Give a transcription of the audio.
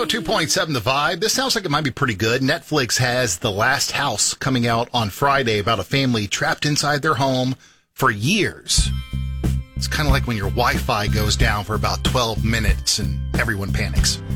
102.7 The Vibe. This sounds like it might be pretty good. Netflix has The Last House coming out on Friday about a family trapped inside their home for years. It's kind of like when your Wi-Fi goes down for about 12 minutes and everyone panics.